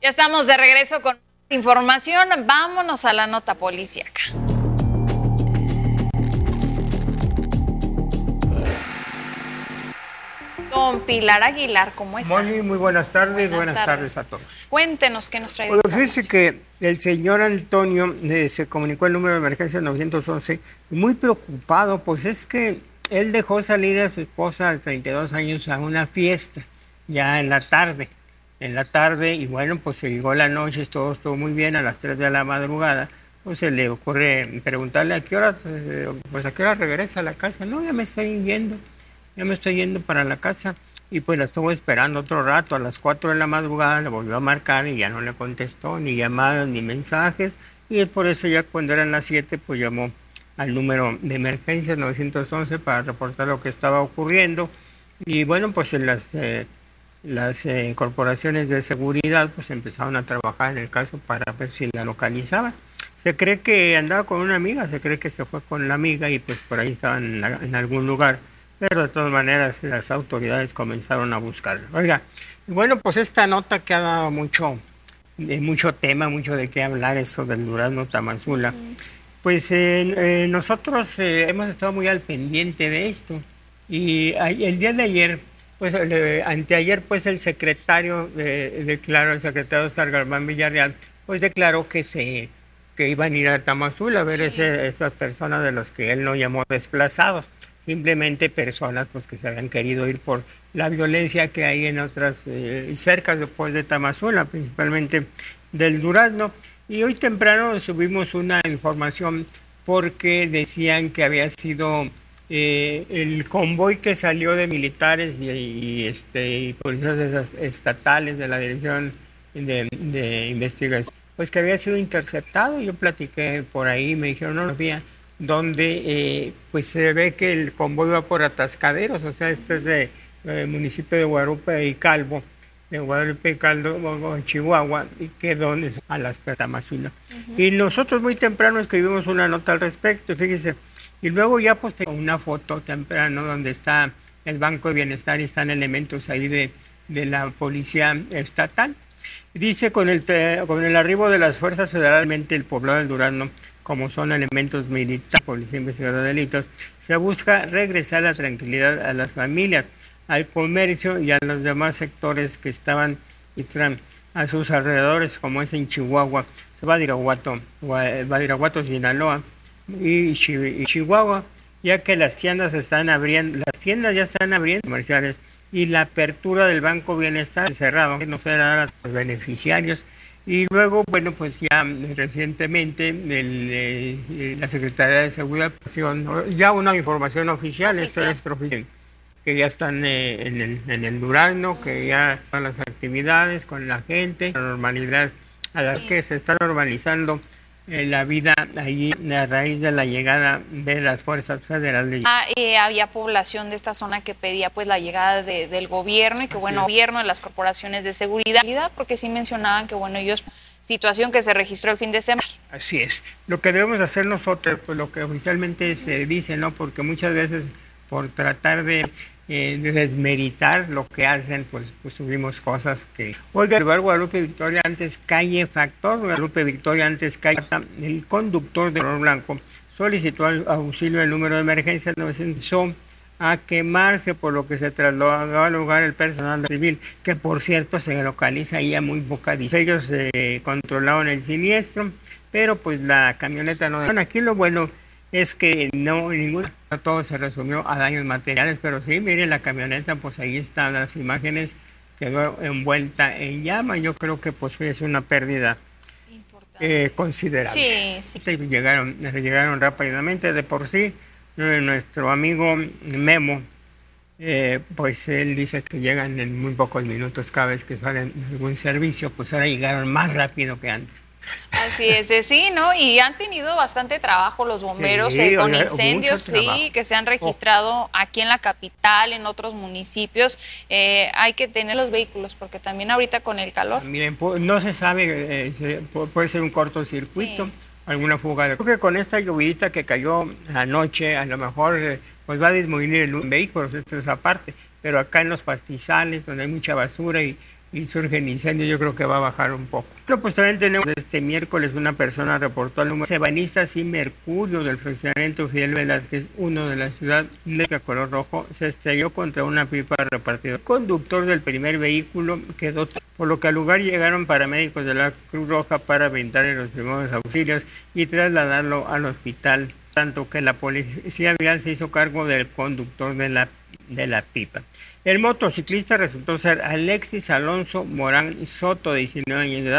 Ya estamos de regreso con información. Vámonos a la nota policíaca. Don Pilar Aguilar, ¿cómo está? Moni, muy buenas tardes. Buenas tardes a todos. Cuéntenos qué nos trae. Bueno, fíjese que el señor Antonio se comunicó el número de emergencia 911, muy preocupado, pues es que él dejó salir a su esposa de 32 años a una fiesta, ya en la tarde, y bueno, pues se llegó la noche, todo estuvo muy bien, a las 3 de la madrugada, pues se le ocurre preguntarle a qué hora regresa a la casa. No, ya me estoy yendo para la casa. Y pues la estuvo esperando otro rato, a las 4 de la madrugada le volvió a marcar y ya no le contestó, ni llamadas, ni mensajes, y por eso ya cuando eran las 7, pues llamó al número de emergencia 911 para reportar lo que estaba ocurriendo. Y bueno, pues en las corporaciones de seguridad pues empezaron a trabajar en el caso para ver si la localizaban. Se cree que andaba con una amiga, se cree que se fue con la amiga y pues por ahí estaban en algún lugar. Pero de todas maneras las autoridades comenzaron a buscarlo. Oiga, bueno, pues esta nota que ha dado mucho tema, mucho de qué hablar, esto del Durazno Tamazula. Pues nosotros hemos estado muy al pendiente de esto. Y el día de ayer, pues anteayer, pues el secretario el secretario Oscar Galván Villarreal, pues declaró que iban a ir a Tamazula a ver esas personas de los que él no llamó desplazados. Simplemente personas pues que se habían querido ir por la violencia que hay en otras cercas después de Tamazula, principalmente del Durazno. Y hoy temprano subimos una información porque decían que había sido el convoy que salió de militares y policías estatales de la Dirección de Investigación, pues que había sido interceptado. Yo platiqué por ahí, me dijeron no había, donde pues se ve que el convoy va por Atascaderos, o sea, esto es de municipio de Guadalupe y Calvo, Chihuahua, y que donde es a las Tamazula. Y nosotros muy temprano escribimos una nota al respecto, fíjese, y luego ya pues una foto temprano donde está el Banco de Bienestar y están elementos ahí de la policía estatal. Dice, con el arribo de las fuerzas federales, el poblado del Durazno, como son elementos militares, policía investigadora de delitos, se busca regresar la tranquilidad a las familias, al comercio y a los demás sectores que estaban a sus alrededores, como es en Chihuahua, Badiraguato, Sinaloa y Chihuahua, ya que las tiendas ya están abriendo comerciales, y la apertura del Banco Bienestar cerrado, que no se dará a los beneficiarios. Y luego, bueno, pues ya recientemente la Secretaría de Seguridad, ya una información oficial, esto es extraoficial, que ya están en el Durazno, que ya van las actividades con la gente, la normalidad a la que se está normalizando la vida allí a raíz de la llegada de las fuerzas federales. Había población de esta zona que pedía pues la llegada del gobierno y que el gobierno de las corporaciones de seguridad, porque sí mencionaban que ellos, situación que se registró el fin de semana. Así es. Lo que debemos hacer nosotros, pues lo que oficialmente se dice, ¿no? Porque muchas veces por tratar de desmeritar lo que hacen, pues subimos cosas que... Oiga, el lugar Guadalupe Victoria, antes calle Factor, Guadalupe Victoria, antes calle... El conductor de color blanco solicitó auxilio del número de emergencia, no empezó a quemarse, por lo que se trasladó al lugar el personal civil, que por cierto se localiza ahí a muy poca distancia. Ellos controlaron el siniestro, pero pues la camioneta no... Bueno, aquí lo bueno es que todo se resumió a daños materiales, pero sí, mire la camioneta, pues ahí están las imágenes, quedó envuelta en llama. Yo creo que pues es una pérdida considerable. Sí. Llegaron rápidamente. De por sí, nuestro amigo Memo, pues él dice que llegan en muy pocos minutos cada vez que salen de algún servicio, pues ahora llegaron más rápido que antes. Así es, sí, ¿no? Y han tenido bastante trabajo los bomberos con incendios, que se han registrado aquí en la capital, en otros municipios. Hay que tener los vehículos, porque también ahorita con el calor. Miren, no se sabe, puede ser un cortocircuito, alguna fuga. Creo que con esta lluvidita que cayó anoche, a lo mejor pues va a disminuir el vehículo, esto es aparte, pero acá en los pastizales, donde hay mucha basura y y surge el incendio, yo creo que va a bajar un poco. Pero pues también tenemos este miércoles una persona reportó al número Sebanistas y Mercurio del fraccionamiento Fidel Velázquez, uno de la ciudad de color rojo, se estrelló contra una pipa repartidora. El conductor del primer vehículo quedó, por lo que al lugar llegaron paramédicos de la Cruz Roja para brindarle los primeros auxilios y trasladarlo al hospital, tanto que la policía vial se hizo cargo del conductor de la pipa. El motociclista resultó ser Alexis Alonso Morán Soto, de 19 años de edad,